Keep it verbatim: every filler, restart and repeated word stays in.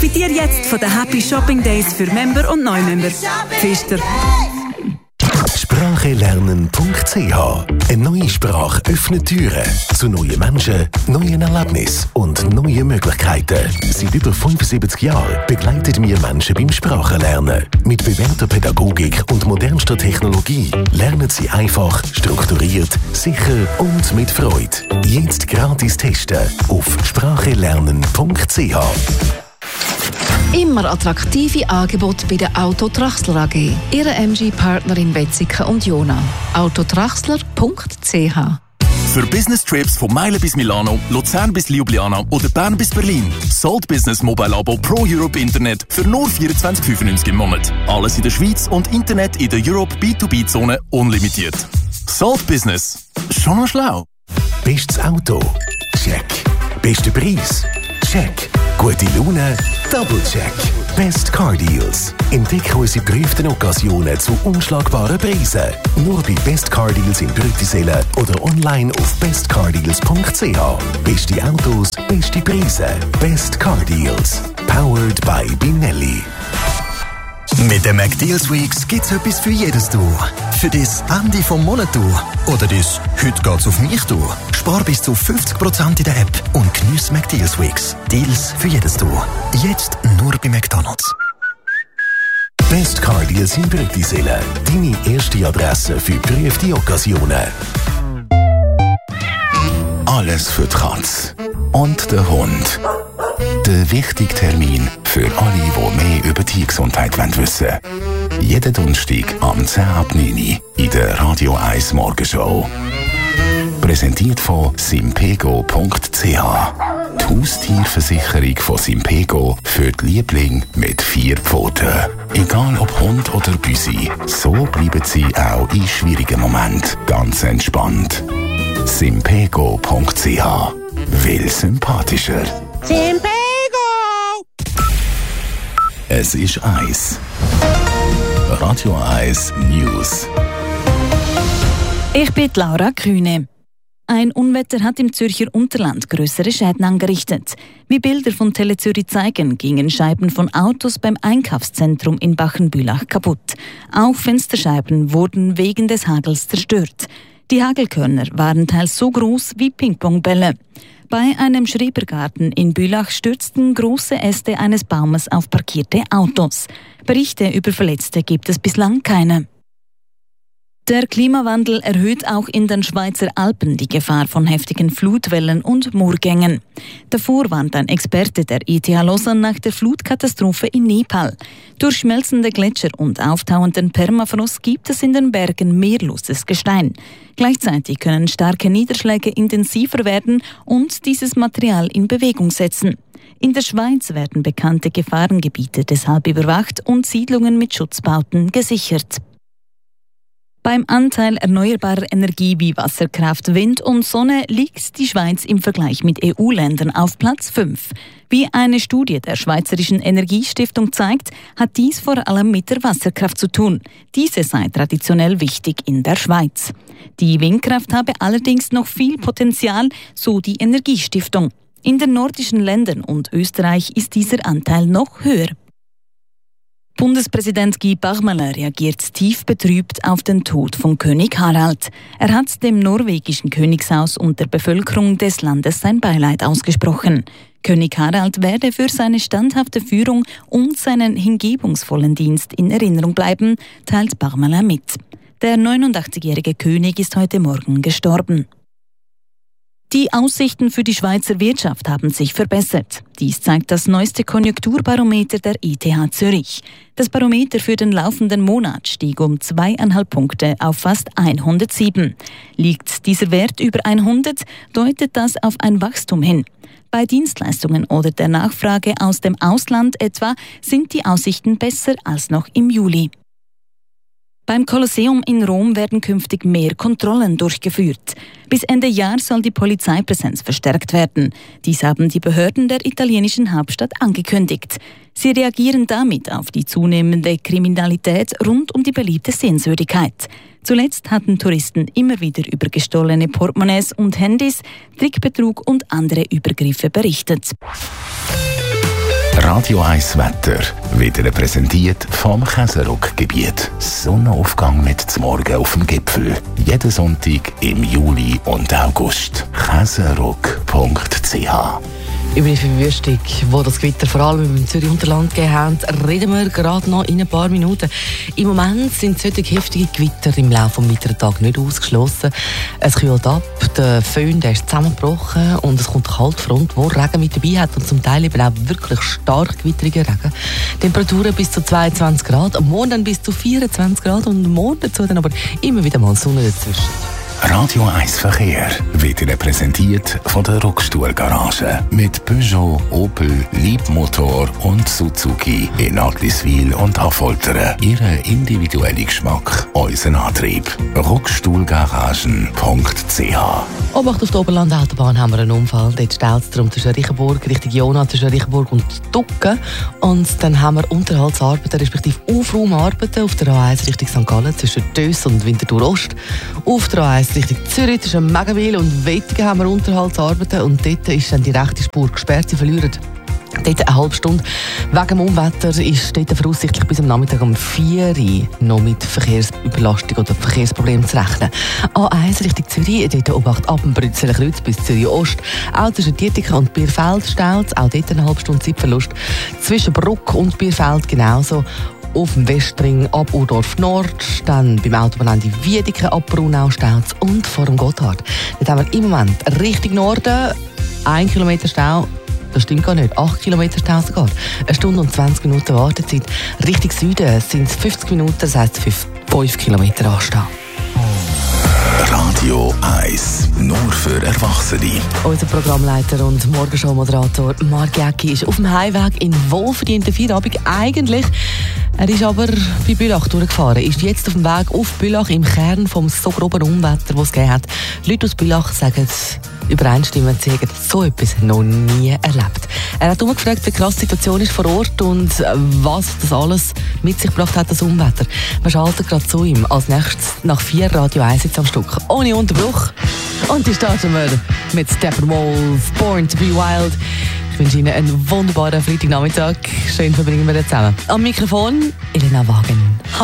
Profitiere jetzt von den Happy Shopping Days für Member und Neumember. Pfister. Sprache lernen punkt c h. Eine neue Sprache öffnet Türen zu neuen Menschen, neuen Erlebnissen und neuen Möglichkeiten. Seit über fünfundsiebzig Jahren begleiten wir Menschen beim Sprachenlernen. Mit bewährter Pädagogik und modernster Technologie lernen sie einfach, strukturiert, sicher und mit Freude. Jetzt gratis testen auf sprache lernen punkt c h. Immer attraktive Angebote bei der Auto Traxler A G. Ihre M G-Partner in Wetzikon und Jona. autotraxler punkt c h. Für Business-Trips von Meilen bis Milano, Luzern bis Ljubljana oder Bern bis Berlin. Salt Business Mobile Abo Pro Europe Internet für nur vierundzwanzig fünfundneunzig im Monat. Alles in der Schweiz und Internet in der Europe B zwei B Zone unlimitiert. Salt Business. Schon noch schlau. Bestes Auto? Check. Bester Preis? Check. Gute Laune? Double check. Best Car Deals. Entdecke unsere geprüften Occasionen zu unschlagbaren Preisen. Nur bei Best Car Deals in Brüttisellen oder online auf best car deals punkt c h. Beste Autos, beste Preise. Best Car Deals. Powered by Binelli. Mit den McDeals Weeks gibt's etwas für jedes Tour. Für das Ende vom Monat Tour oder das «Heute geht's auf mich» Tour. Spar bis zu fünfzig Prozent in der App und geniess McDeals Weeks. Deals für jedes Tour. Jetzt nur bei McDonald's. Best Car Deals in Brüttisellen. Deine erste Adresse für geprüfte Occasionen. Alles für die Katze und den Hund. Der wichtige Termin für alle, die mehr über Tiergesundheit wissen wollen. Jeden Donnerstag am zehn ab neun in der Radio eins Morgenshow. Präsentiert von simpego punkt c h. Die Haustierversicherung von Simpego für die Lieblinge mit vier Pfoten. Egal ob Hund oder Büsi, so bleiben sie auch in schwierigen Momenten ganz entspannt. simpego punkt c h. Will sympathischer. Simpego! Es ist eins. Radio eins News. Ich bin Laura Kühne. Ein Unwetter hat im Zürcher Unterland grössere Schäden angerichtet. Wie Bilder von Tele Zürich zeigen, gingen Scheiben von Autos beim Einkaufszentrum in Bachenbülach kaputt. Auch Fensterscheiben wurden wegen des Hagels zerstört. Die Hagelkörner waren teils so groß wie Ping-Pong-Bälle. Bei einem Schrebergarten in Bülach stürzten große Äste eines Baumes auf parkierte Autos. Berichte über Verletzte gibt es bislang keine. Der Klimawandel erhöht auch in den Schweizer Alpen die Gefahr von heftigen Flutwellen und Murgängen. Davor warnt ein Experte der I T H Lausanne nach der Flutkatastrophe in Nepal. Durch schmelzende Gletscher und auftauenden Permafrost gibt es in den Bergen meerloses Gestein. Gleichzeitig können starke Niederschläge intensiver werden und dieses Material in Bewegung setzen. In der Schweiz werden bekannte Gefahrengebiete deshalb überwacht und Siedlungen mit Schutzbauten gesichert. Beim Anteil erneuerbarer Energie wie Wasserkraft, Wind und Sonne liegt die Schweiz im Vergleich mit E U-Ländern auf Platz fünf. Wie eine Studie der Schweizerischen Energiestiftung zeigt, hat dies vor allem mit der Wasserkraft zu tun. Diese sei traditionell wichtig in der Schweiz. Die Windkraft habe allerdings noch viel Potenzial, so die Energiestiftung. In den nordischen Ländern und Österreich ist dieser Anteil noch höher. Bundespräsident Guy Parmelin reagiert tief betrübt auf den Tod von König Harald. Er hat dem norwegischen Königshaus und der Bevölkerung des Landes sein Beileid ausgesprochen. König Harald werde für seine standhafte Führung und seinen hingebungsvollen Dienst in Erinnerung bleiben, teilt Parmelin mit. Der neunundachtzigjährige König ist heute Morgen gestorben. Die Aussichten für die Schweizer Wirtschaft haben sich verbessert. Dies zeigt das neueste Konjunkturbarometer der I T H Zürich. Das Barometer für den laufenden Monat stieg um zweieinhalb Punkte auf fast hundertsieben. Liegt dieser Wert über hundert, deutet das auf ein Wachstum hin. Bei Dienstleistungen oder der Nachfrage aus dem Ausland etwa sind die Aussichten besser als noch im Juli. Beim Kolosseum in Rom werden künftig mehr Kontrollen durchgeführt. Bis Ende Jahr soll die Polizeipräsenz verstärkt werden. Dies haben die Behörden der italienischen Hauptstadt angekündigt. Sie reagieren damit auf die zunehmende Kriminalität rund um die beliebte Sehenswürdigkeit. Zuletzt hatten Touristen immer wieder über gestohlene Portemonnaies und Handys, Trickbetrug und andere Übergriffe berichtet. Radio eins Wetter wird Ihnen präsentiert vom Käseruck-Gebiet. Sonnenaufgang mit zum Morgen auf dem Gipfel. Jeden Sonntag im Juli und August. käseruck punkt c h. Über die Verwüstung, die das Gewitter vor allem im Zürich-Unterland gegeben hat, reden wir gerade noch in ein paar Minuten. Im Moment sind solche heftige Gewitter im Laufe des weiteren Tages nicht ausgeschlossen. Es kühlt ab, der Föhn der ist zusammengebrochen und es kommt eine Kaltfront, die Regen mit dabei hat und zum Teil eben auch wirklich stark gewitteriger Regen. Temperaturen bis zu zweiundzwanzig Grad, am Morgen dann bis zu vierundzwanzig Grad und morgen dazu dann aber immer wieder mal Sonne dazwischen. Radio eins Verkehr wird Ihnen präsentiert von der Rockstuhl-Garage. Mit Peugeot, Opel, Leapmotor und Suzuki in Adliswil und Affoltern. Ihren individuellen Geschmack, unseren Antrieb. rockstuhlgaragen punkt c h. Obacht auf der Oberland-Autobahn haben wir einen Unfall. Dort staut es darum zwischen Riechenburg, Richtung Jona, zwischen Riechenburg und Ducken. Und dann haben wir Unterhaltsarbeiten, respektive Aufraumarbeiten auf der A eins Richtung Sankt Gallen, zwischen Dös und Winterthur Ost. Auf der A eins Richtung Zürich, zwischen Megenwil und Wettigen haben wir Unterhaltsarbeiten. Und dort ist dann die rechte Spur gesperrt. Sie verlieren dort eine halbe Stunde. Wegen dem Unwetter ist dort voraussichtlich bis am Nachmittag um vier Uhr noch mit Verkehrsüberlastung oder Verkehrsproblemen zu rechnen. A eins Richtung Zürich, dort Obacht ab dem Brützeler Kreuz bis Zürich Ost. Auch zwischen Dietikon und Bierfeld staut, auch dort eine halbe Stunde Zeitverlust. Zwischen Bruck und Bierfeld genauso. Auf dem Westring ab Urdorf Nord, dann beim Autobahnende Wiedeke ab Brunau staut und vor dem Gotthard. Dort haben wir im Moment Richtung Norden ein Kilometer Stau. Das stimmt gar nicht. acht Kilometer Stau sogar. Eine Stunde und zwanzig Minuten Wartezeit. Richtung Süden sind es fünfzig Minuten, das heisst fünf Kilometer Anstau. Radio eins, nur für Erwachsene. Unser Programmleiter und Morgenshow-Moderator Marc Jäcki ist auf dem Heimweg in wohlverdienten Feierabend eigentlich. Er ist aber bei Bülach durchgefahren, ist jetzt auf dem Weg auf Bülach im Kern vom so groben Unwetter, das es gegeben hat. Leute aus Bülach sagen übereinstimmend, sie haben so etwas noch nie erlebt. Er hat umgefragt, wie krass die Situation ist vor Ort und was das alles mit sich gebracht hat, das Unwetter. Wir schalten gerade zu ihm. Als nächstes nach vier Radio eins jetzt am Stück, ohne Unterbruch. Und die starten wir mit Steppenwolf, Born to be Wild. Ich wünsche Ihnen einen wunderbaren Freitagnachmittag. Schön verbringen wir jetzt zusammen. Am Mikrofon Elena Wagen.